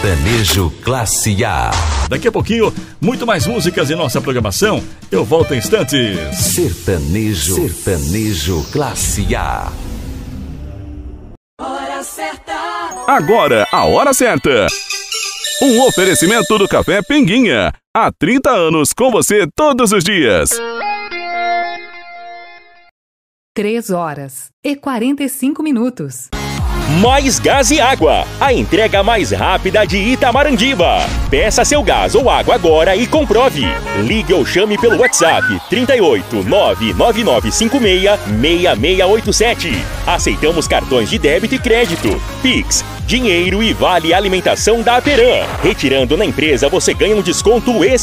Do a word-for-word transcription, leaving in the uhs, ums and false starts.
Sertanejo Classe A. Daqui a pouquinho, muito mais músicas em nossa programação. Eu volto em instantes. Sertanejo, Sertanejo Classe A. Hora certa. Agora, a hora certa. Um oferecimento do Café Pinguinha. Há trinta anos com você todos os dias. três horas e quarenta e cinco minutos. Mais Gás e Água, a entrega mais rápida de Itamarandiba. Peça seu gás ou água agora e comprove. Ligue ou chame pelo WhatsApp trinta e oito, nove nove nove cinco seis, seis seis oito sete. Aceitamos cartões de débito e crédito, Pix, dinheiro e vale alimentação da Aperam. Retirando na empresa você ganha um desconto